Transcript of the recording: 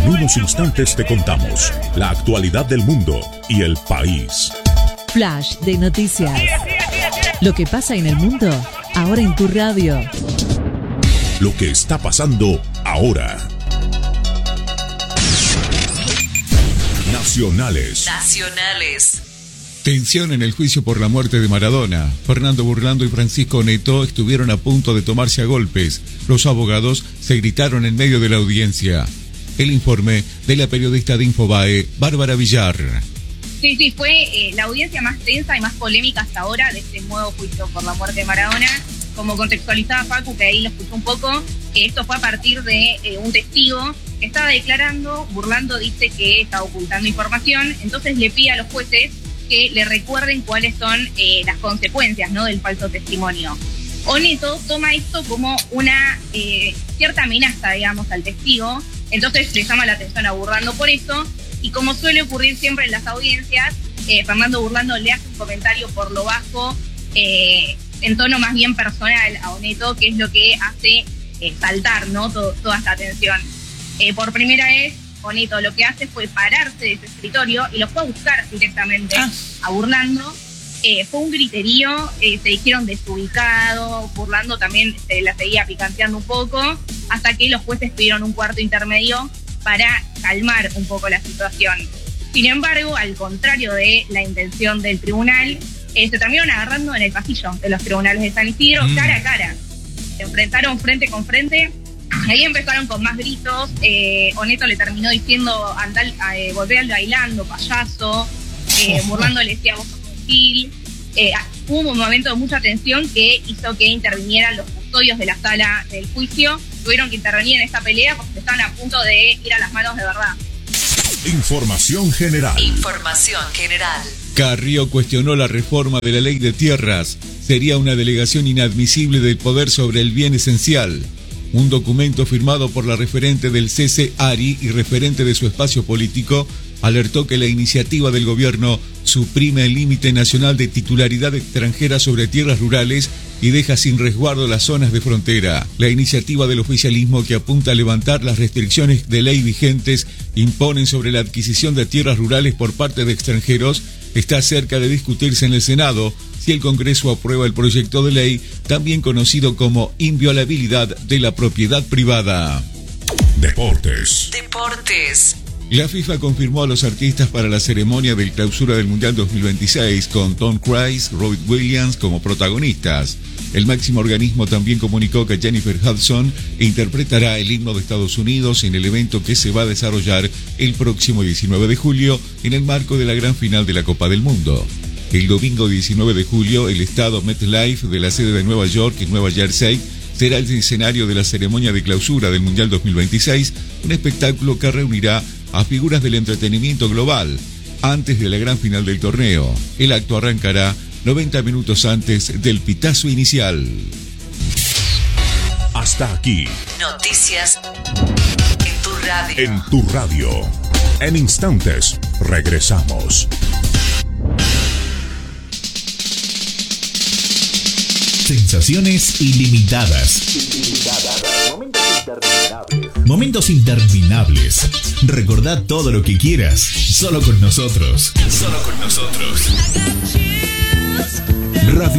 En unos instantes te contamos la actualidad del mundo y el país. Flash de noticias. Lo que pasa en el mundo, ahora en tu radio. Lo que está pasando ahora. Nacionales. Tensión en el juicio por la muerte de Maradona. Fernando Burlando y Francisco Neto estuvieron a punto de tomarse a golpes. Los abogados se gritaron en medio de la audiencia. El informe de la periodista de Infobae, Bárbara Villar. Sí, fue la audiencia más tensa y más polémica hasta ahora de este nuevo juicio por la muerte de Maradona. Como contextualizaba Facu, que ahí lo escuchó un poco, esto fue a partir de un testigo que estaba declarando. Burlando dice que está ocultando información, entonces le pide a los jueces que le recuerden cuáles son las consecuencias, ¿no?, del falso testimonio. Neto toma esto como una cierta amenaza, digamos, al testigo, entonces le llama la atención a Burlando por eso, y como suele ocurrir siempre en las audiencias, Fernando Burlando le hace un comentario por lo bajo, en tono más bien personal a Neto, que es lo que hace saltar, ¿no?, toda esta tensión. Por primera vez, Neto lo que hace fue pararse de su escritorio y lo fue a buscar directamente a Burlando. Fue un griterío, se dijeron desubicado, Burlando también se la seguía picanteando un poco, hasta que los jueces pidieron un cuarto intermedio para calmar un poco la situación. Sin embargo, al contrario de la intención del tribunal, se terminaron agarrando en el pasillo de los tribunales de San Isidro, cara a cara. Se enfrentaron frente con frente. Ahí empezaron con más gritos. Neto le terminó diciendo, volvé al bailando, payaso. Burlando le decía, vos sos un gil. Hubo un momento de mucha tensión que hizo que intervinieran los custodios de la sala del juicio. Tuvieron que intervenir en esta pelea porque estaban a punto de ir a las manos de verdad. Información general. Carrió cuestionó la reforma de la ley de tierras. Sería una delegación inadmisible del poder sobre el bien esencial. Un documento firmado por la referente del CCARI y referente de su espacio político alertó que la iniciativa del gobierno suprime el límite nacional de titularidad extranjera sobre tierras rurales y deja sin resguardo las zonas de frontera. La iniciativa del oficialismo, que apunta a levantar las restricciones de ley vigentes, imponen sobre la adquisición de tierras rurales por parte de extranjeros, está cerca de discutirse en el Senado si el Congreso aprueba el proyecto de ley, también conocido como inviolabilidad de la propiedad privada. Deportes. La FIFA confirmó a los artistas para la ceremonia del clausura del Mundial 2026 con Tom Cruise, Robin Williams como protagonistas. El máximo organismo también comunicó que Jennifer Hudson interpretará el himno de Estados Unidos en el evento que se va a desarrollar el próximo 19 de julio en el marco de la gran final de la Copa del Mundo. El domingo 19 de julio, el estadio MetLife de la sede de Nueva York y Nueva Jersey será el escenario de la ceremonia de clausura del Mundial 2026, un espectáculo que reunirá a figuras del entretenimiento global antes de la gran final del torneo. El acto arrancará 90 minutos antes del pitazo inicial. Hasta aquí. Noticias en tu radio. En tu radio. En instantes, regresamos. Sensaciones ilimitadas. Momentos interminables. Recordá todo lo que quieras. Solo con nosotros.